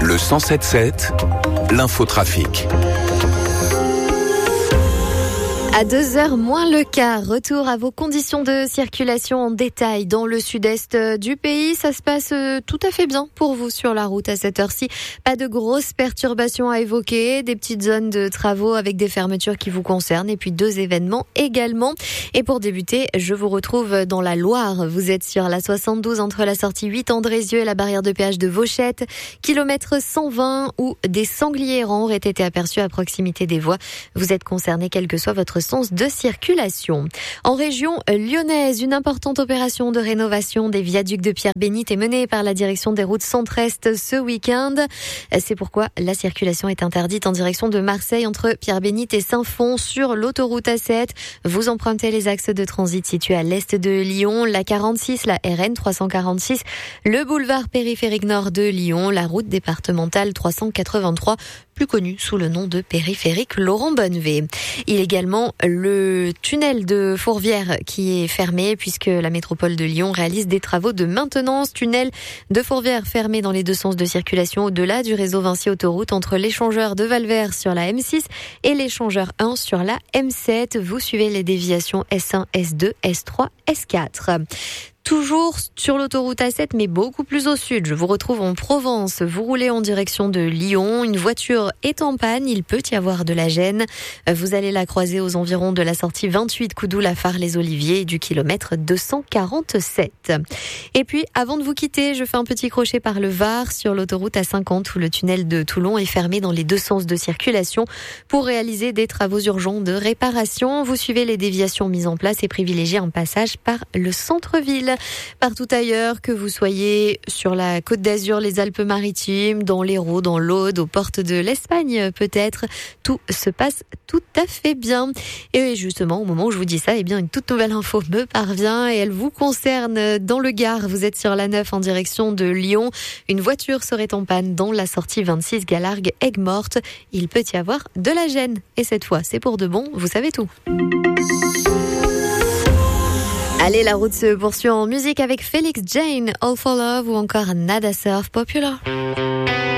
Le 107.7, l'infotrafic. À 2h moins le quart, retour à vos conditions de circulation en détail dans le sud-est du pays. Ça se passe tout à fait bien pour vous sur la route à cette heure-ci. Pas de grosses perturbations à évoquer, des petites zones de travaux avec des fermetures qui vous concernent et puis 2 événements également. Et pour débuter, je vous retrouve dans la Loire. Vous êtes sur la 72 entre la sortie 8 Andrézieux et la barrière de péage de Vauchette. Kilomètre 120 où des sangliers errants auraient été aperçus à proximité des voies. Vous êtes concerné quel que soit votre sens de circulation. En région lyonnaise, une importante opération de rénovation des viaducs de Pierre-Bénite est menée par la direction des routes centre-est ce week-end. C'est pourquoi la circulation est interdite en direction de Marseille entre Pierre-Bénite et Saint-Fond sur l'autoroute A7. Vous empruntez les axes de transit situés à l'est de Lyon, la 46, la RN 346, le boulevard périphérique nord de Lyon, la route départementale 383, plus connue sous le nom de périphérique Laurent Bonnevé. Il y a également le tunnel de Fourvière qui est fermé puisque la métropole de Lyon réalise des travaux de maintenance. Tunnel de Fourvière fermé dans les 2 sens de circulation au-delà du réseau Vinci Autoroute entre l'échangeur de Valvert sur la M6 et l'échangeur 1 sur la M7. Vous suivez les déviations S1, S2, S3, S4. Toujours sur l'autoroute A7, mais beaucoup plus au sud. Je vous retrouve en Provence. Vous roulez en direction de Lyon. Une voiture est en panne. Il peut y avoir de la gêne. Vous allez la croiser aux environs de la sortie 28 Coudoux-la-Phare-les-Oliviers du kilomètre 247. Et puis, avant de vous quitter, je fais un petit crochet par le Var sur l'autoroute A50 où le tunnel de Toulon est fermé dans les 2 sens de circulation pour réaliser des travaux urgents de réparation. Vous suivez les déviations mises en place et privilégiez un passage par le centre-ville. Partout ailleurs, que vous soyez sur la Côte d'Azur, les Alpes-Maritimes, dans l'Hérault, dans l'Aude, aux portes de l'Espagne peut-être, tout se passe tout à fait bien. Et justement, au moment où je vous dis ça, une toute nouvelle info me parvient et elle vous concerne dans le Gard. Vous êtes sur la 9 en direction de Lyon. Une voiture serait en panne dans la sortie 26 Galargues-Aigues-Mortes. Il peut y avoir de la gêne. Et cette fois, c'est pour de bon, vous savez tout. Allez, la route se poursuit en musique avec Felix Jane, All for Love ou encore Nada Surf Popular.